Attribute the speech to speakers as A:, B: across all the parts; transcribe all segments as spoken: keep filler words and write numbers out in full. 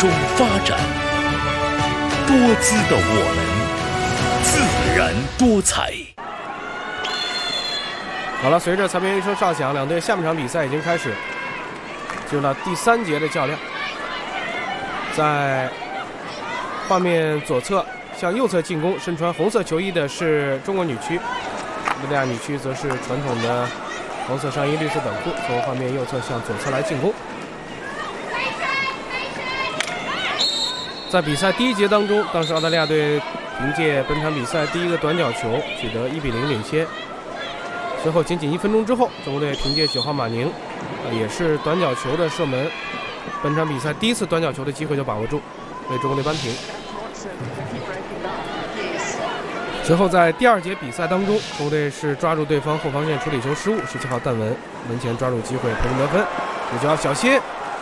A: 中发展，多姿的我们，自然多彩。
B: 好了，随着裁判一声哨响，两队下半场比赛已经开始，进入到第三节的较量。在画面左侧向右侧进攻，身穿红色球衣的是中国女区，澳大利亚女区则是传统的黄色上衣、绿色短裤。从画面右侧向左侧来进攻。在比赛第一节当中，当时澳大利亚队凭借本场比赛第一个短角球取得一比零领先。随后仅仅一分钟之后，中国队凭借九号马宁，呃，也是短角球的射门，本场比赛第一次短角球的机会就把握住，为中国队扳平。随后在第二节比赛当中，中国队是抓住对方后防线处理球失误，十七号戴文门前抓住机会破门得分，主教小心。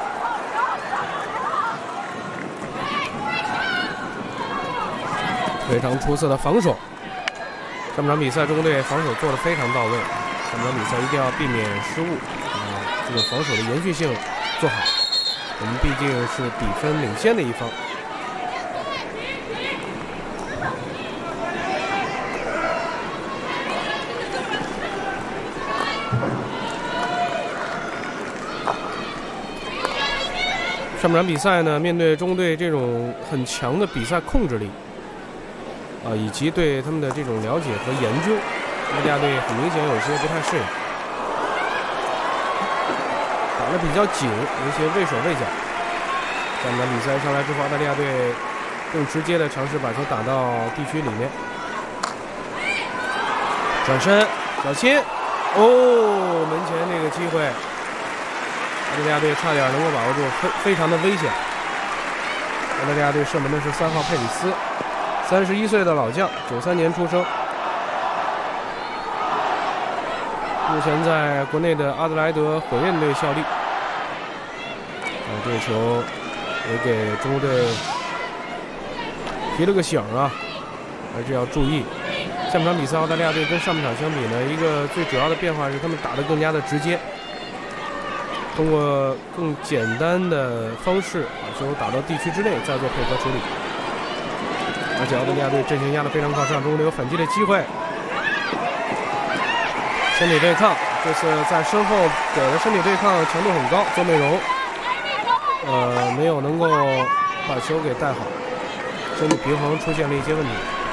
B: 非常出色的防守。上半场比赛，中国队防守做得非常到位。上半场比赛一定要避免失误，啊、呃，这个防守的延续性做好。我们毕竟是比分领先的一方。上半场比赛呢，面对中国队这种很强的比赛控制力。啊，以及对他们的这种了解和研究，澳大利亚队很明显有些不太适应，打得比较紧，有一些畏手畏脚。上半场比赛上来之后，澳大利亚队更直接的尝试把球打到地区里面，转身，小心，哦，门前那个机会，澳大利亚队差点能够把握住，非非常的危险。澳大利亚队射门的是三号佩里斯。三十一岁的老将，九三年出生，目前在国内的阿德莱德火焰队效力。啊，这个球也给中国队提了个醒啊，还是要注意。下半场比赛，澳大利亚队跟上半场相比呢，一个最主要的变化是他们打得更加的直接，通过更简单的方式把球打到地区之内，再做配合处理。而且澳大利亚队阵型压得非常靠上，中国队有反击的机会。身体对抗，这次在身后给的身体对抗强度很高，邹美容，呃，没有能够把球给带好，身体平衡出现了一些问题。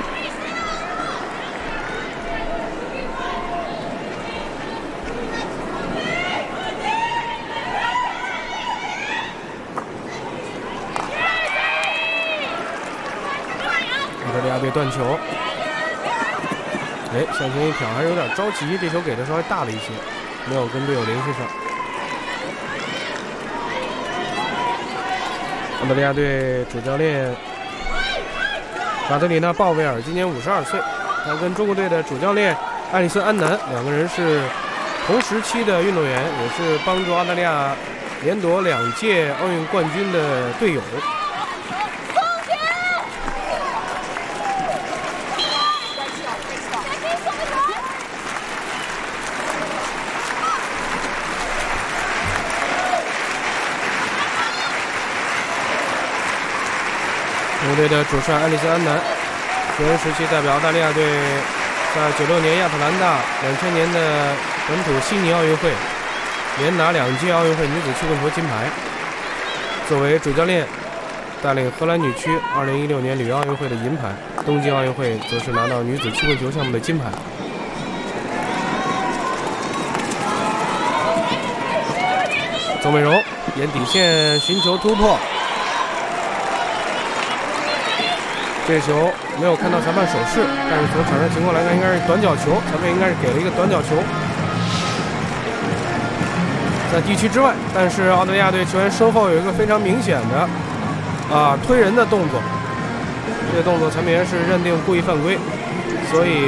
B: 澳大利亚队断球，哎，向前一挑，还是有点着急，这球给的稍微大了一些，没有跟队友联系上。澳大利亚队主教练卡特里娜·鲍威尔今年五十二岁，他跟中国队的主教练艾利森·安南两个人是同时期的运动员，也是帮助澳大利亚连夺两届奥运冠军的队友。中国队的主帅艾利森·安南，球员时期代表澳大利亚队在九六年亚特兰大、两千年的本土悉尼奥运会连拿两届奥运会女子曲棍球金牌。作为主教练，带领荷兰女区二零一六年里约奥运会的银牌，东京奥运会则是拿到女子曲棍球项目的金牌。邹美容沿底线寻求突破。这球没有看到裁判手势，但是从场上情况来看，应该是短角球，裁判应该是给了一个短角球，在地区之外。但是澳大利亚队球员身后有一个非常明显的啊推人的动作，这个动作裁判员是认定故意犯规，所以